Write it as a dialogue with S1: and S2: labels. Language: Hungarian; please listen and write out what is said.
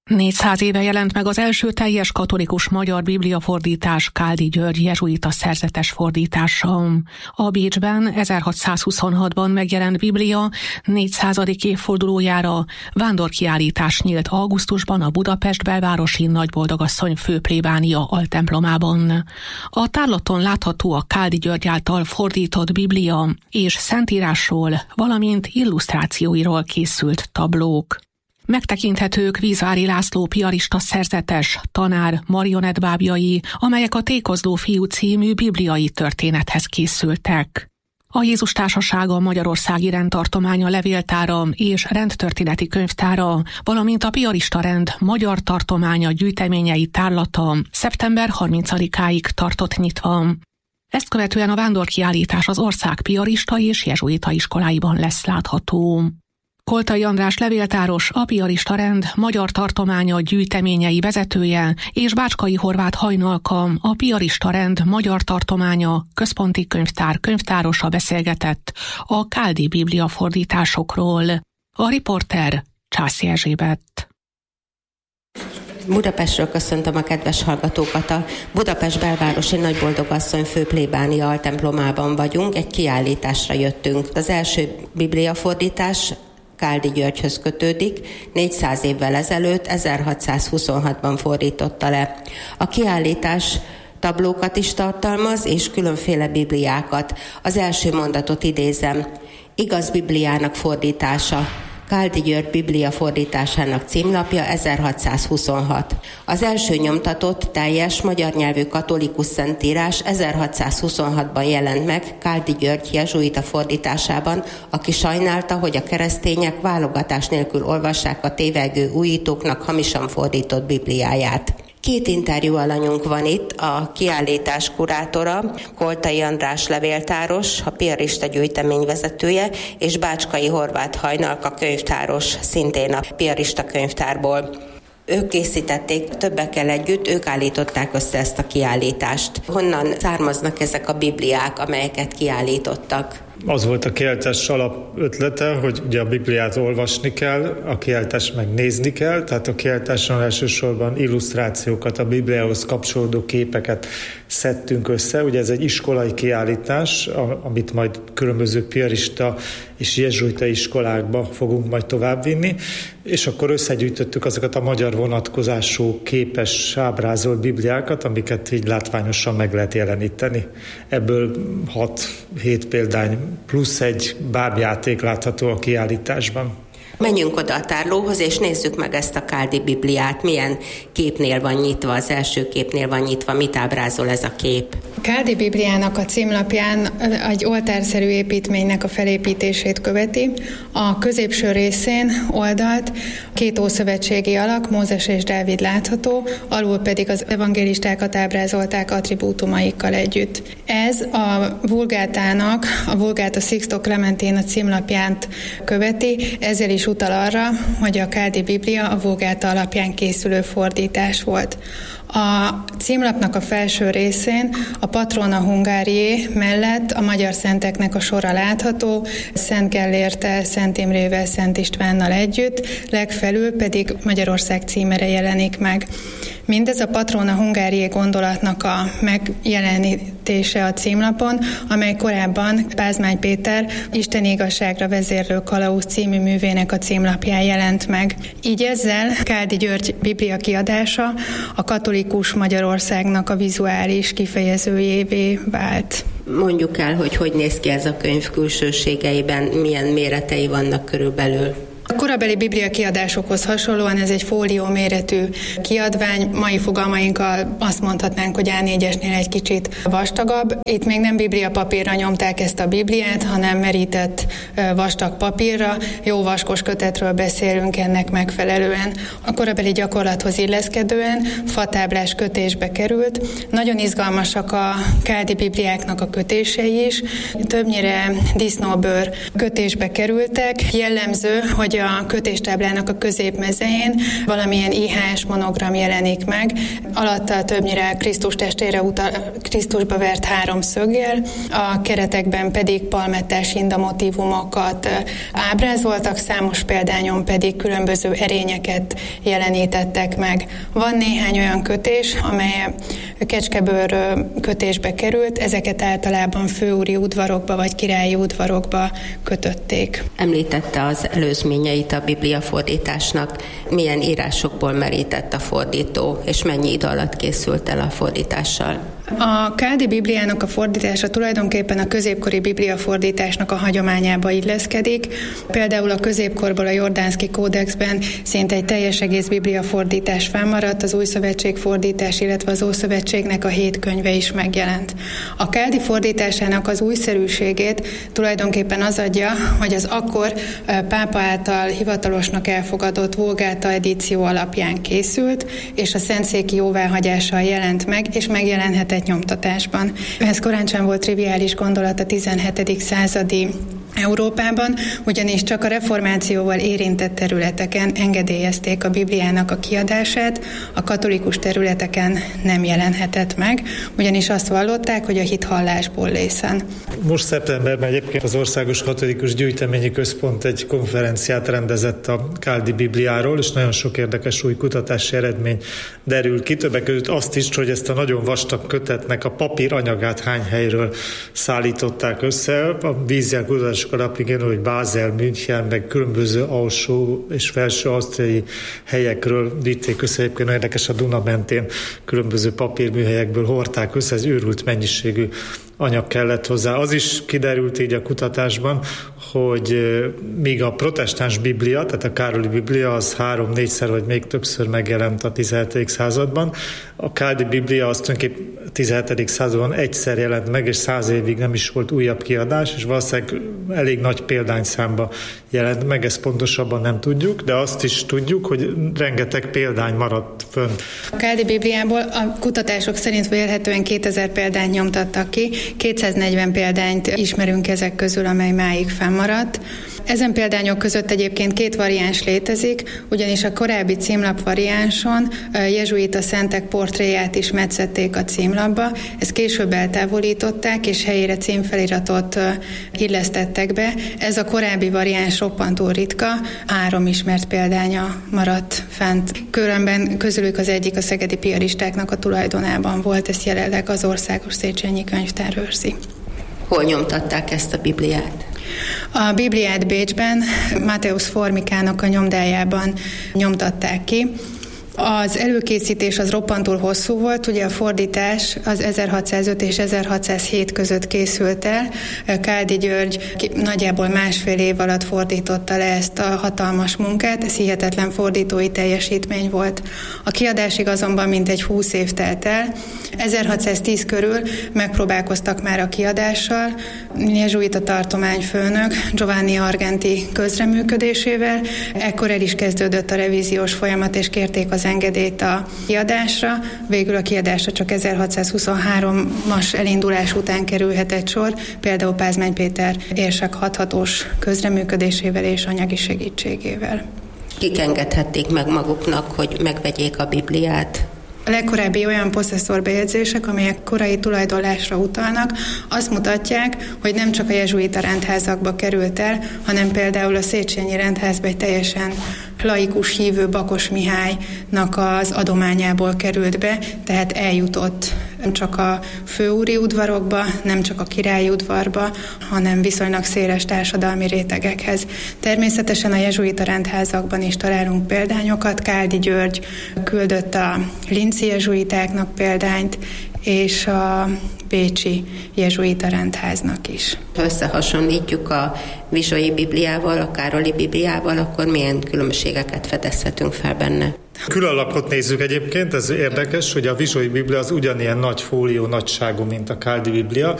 S1: 400 éve jelent meg az első teljes katolikus magyar bibliafordítás Káldi György jezsuita szerzetes fordítása. A Bécsben 1626-ban megjelent Biblia 400. évfordulójára vándorkiállítás nyílt augusztusban a Budapest belvárosi Nagyboldogasszony főplébánia altemplomában. A tárlaton látható a Káldi György által fordított Biblia és szentírásról, valamint illusztrációiról készült tablók. Megtekinthetők Vízvári László piarista szerzetes, tanár marionettbábjai, amelyek a Tékozló fiú című bibliai történethez készültek. A Jézus Társasága Magyarországi Rendtartománya levéltára és rendtörténeti könyvtára, valamint a Piarista Rend Magyar Tartománya gyűjteményei tárlata szeptember 30-áig tartott nyitva. Ezt követően a vándorkiállítás az ország piarista és jezsuita iskoláiban lesz látható. Koltai András levéltáros, a Piarista Rend Magyar Tartománya gyűjteményei vezetője és Bácskai Horváth Hajnalka, a Piarista Rend Magyar Tartománya központi könyvtár könyvtárosa beszélgetett a Káldi Biblia fordításokról. A riporter Császi Erzsébet.
S2: Budapestről köszöntöm a kedves hallgatókat. A Budapest belvárosi Nagyboldogasszony főplébánia altemplomában vagyunk, egy kiállításra jöttünk. Az első bibliafordítás Káldi Györgyhöz kötődik, 400 évvel ezelőtt, 1626-ban fordította le. A kiállítás tablókat is tartalmaz, és különféle bibliákat. Az első mondatot idézem: igaz Bibliának fordítása. Káldi György Biblia fordításának címlapja 1626. Az első nyomtatott, teljes magyar nyelvű katolikus szentírás 1626-ban jelent meg Káldi György jezsuita fordításában, aki sajnálta, hogy a keresztények válogatás nélkül olvassák a tévegő újítóknak hamisan fordított Bibliáját. Két interjú alanyunk van itt, a kiállítás kurátora, Koltai András levéltáros, a piarista gyűjtemény vezetője, és Bácskai Horváth Hajnalka könyvtáros, szintén a piarista könyvtárból. Ők készítették többekkel együtt, ők állították össze ezt a kiállítást. Honnan származnak ezek a bibliák, amelyeket kiállítottak?
S3: Az volt a kiállítás alap ötlete, hogy ugye a Bibliát olvasni kell, a kiállítást meg nézni kell, tehát a kiállításon elsősorban illusztrációkat, a Bibliához kapcsolódó képeket szedtünk össze. Ugye ez egy iskolai kiállítás, amit majd különböző piarista és jezsuita iskolákba fogunk majd továbbvinni, és akkor összegyűjtöttük azokat a magyar vonatkozású képes ábrázolt bibliákat, amiket így látványosan meg lehet jeleníteni. Ebből 6-7 példány plusz egy bábjáték látható a kiállításban.
S2: Menjünk oda a tárlóhoz, és nézzük meg ezt a Káldi Bibliát. Milyen képnél van nyitva, az első képnél van nyitva, mit ábrázol ez a kép?
S4: A Káldi Bibliának a címlapján egy oltárszerű építménynek a felépítését követi. A középső részén oldalt két ószövetségi alak, Mózes és Dávid látható, alul pedig az evangélistákat ábrázolták attribútumaikkal együtt. Ez a Vulgátának, a Vulgata Sixto Clementina címlapját követi, ezzel is utal arra, hogy a Káldi Biblia a Vulgáta alapján készülő fordítás volt. A címlapnak a felső részén a Patrona Hungarié mellett a magyar szenteknek a sora látható, Szent Gellérttel, Szent Imrével, Szent Istvánnal együtt, legfelül pedig Magyarország címere jelenik meg. Mindez a Patrona Hungarié gondolatnak a megjelenítése a címlapon, amely korábban Pázmány Péter Isten igazságra vezérlő kalauz című művének a címlapján jelent meg. Így ezzel Káldi György Biblia kiadása a katolikus Magyarországnak a vizuális kifejezőjévé vált.
S2: Mondjuk el, hogy néz ki ez a könyv külsőségeiben, milyen méretei vannak körülbelül.
S4: A korabeli Biblia kiadásokhoz hasonlóan ez egy fólió méretű kiadvány, mai fogalmainkkal azt mondhatnánk, hogy A4-esnél egy kicsit vastagabb. Itt még nem Biblia papírra nyomták ezt a Bibliát, hanem merített vastag papírra, jó vaskos kötetről beszélünk ennek megfelelően. A korabeli gyakorlathoz illeszkedően fatáblás kötésbe került. Nagyon izgalmasak a Káldi Bibliáknak a kötései is. Többnyire disznóbőr kötésbe kerültek. Jellemző, hogy a kötéstáblának a középmezején valamilyen IHS monogram jelenik meg, alatta többnyire Krisztus testére Krisztusba vert 3 szöggel, a keretekben pedig palmettás hindamotívumokat ábrázoltak, számos példányon pedig különböző erényeket jelenítettek meg. Van néhány olyan kötés, amely kecskebőr kötésbe került, ezeket általában főúri udvarokba vagy királyi udvarokba kötötték.
S2: Említette az előzményeit a bibliafordításnak. Milyen írásokból merített a fordító, és mennyi idő alatt készült el a fordítással?
S4: A Káldi Bibliának a fordítása tulajdonképpen a középkori bibliafordításnak a hagyományába illeszkedik. Például a középkorból a Jordánszki kódexben szinte egy teljes egész bibliafordítás fennmaradt, az Új Szövetség fordítás, illetve az Ószövetségnek a 7 könyve is megjelent. A Káldi fordításának az újszerűségét tulajdonképpen az adja, hogy az akkor pápa által hivatalosnak elfogadott Vulgata edíció alapján készült, és a szentszéki jóváhagyással jelent meg, és megjelenhetett nyomtatásban. Ez korán sem volt triviális gondolat a 17. századi Európában, ugyanis csak a reformációval érintett területeken engedélyezték a Bibliának a kiadását, a katolikus területeken nem jelenhetett meg, ugyanis azt vallották, hogy a hit hallásból lészen.
S3: Most szeptemberben egyébként az Országos Katolikus Gyűjteményi Központ egy konferenciát rendezett a Káldi Bibliáról, és nagyon sok érdekes új kutatási eredmény derül ki. Többek között azt is, hogy ezt a nagyon vastag kötetnek a papír anyagát hány helyről szállították össze. A vízjel kutatások alapján, hogy Bázel, München, meg különböző alsó és felső ausztriai helyekről vitték össze. Egyébként érdekes, a Duna mentén különböző papírműhelyekből hordták össze, ez őrült mennyiségű anyag kellett hozzá. Az is kiderült így a kutatásban, hogy míg a protestáns Biblia, tehát a Károli Biblia az 3-4-szer vagy még többször megjelent a 17. században, a Káldi Biblia az tulajdonképpen a 17. században egyszer jelent meg, és 100 évig nem is volt újabb kiadás, és valószínűleg elég nagy példányszámba jelent meg, ezt pontosabban nem tudjuk, de azt is tudjuk, hogy rengeteg példány maradt fönn.
S4: A Káldi Bibliából a kutatások szerint vélhetően 2000 példányt nyomtattak ki, 240 példányt ismerünk ezek közül, amely máig fennmaradt. Ezen példányok között egyébként 2 variáns létezik, ugyanis a korábbi címlap variánson jezsuita szentek portréját is metszették a címlapba, ezt később eltávolították, és helyére címfeliratot illesztettek be. Ez a korábbi variáns roppantó ritka, 3 ismert példánya maradt fent. Különben közülük az egyik a szegedi piaristáknak a tulajdonában volt, ezt jelenleg az Országos Széchenyi Könyvtár őrzi.
S2: Hol nyomtatták ezt a Bibliát?
S4: A Bibliát Bécsben, Matthäus Formikának a nyomdájában nyomtatták ki. Az előkészítés az roppantul hosszú volt, ugye a fordítás az 1605 és 1607 között készült el. Káldi György nagyjából 1,5 év alatt fordította le ezt a hatalmas munkát, ez hihetetlen fordítói teljesítmény volt. A kiadásig azonban mintegy 20 év telt el. 1610 körül megpróbálkoztak már a kiadással, jezsuita tartományfőnök Giovanni Argenti közreműködésével. Ekkor el is kezdődött a revíziós folyamat, és kérték az engedélyt a kiadásra. Végül a kiadásra csak 1623-as elindulás után kerülhetett sor, például Pázmány Péter érsek hathatós közreműködésével és anyagi segítségével.
S2: Kik engedhették meg maguknak, hogy megvegyék a Bibliát?
S4: A legkorábbi olyan posszesszor-bejegyzések, amelyek korai tulajdonlásra utalnak, azt mutatják, hogy nem csak a jezsuita rendházakba került el, hanem például a Széchenyi rendházba egy teljesen laikus hívő Bakos Mihálynak az adományából került be, tehát eljutott nem csak a főúri udvarokba, nem csak a királyi udvarba, hanem viszonylag széles társadalmi rétegekhez. Természetesen a jezsuita rendházakban is találunk példányokat. Káldi György küldött a linci jezsuitáknak példányt, és a bécsi jezsuita rendháznak is.
S2: Ha összehasonlítjuk a Vizsai Bibliával, a Károli Bibliával, akkor milyen különbségeket fedezhetünk fel benne?
S3: Külalapot nézzük egyébként, ez érdekes, hogy a Vizsai Biblia az ugyanilyen nagy fólió nagyságú, mint a Káldi Biblia,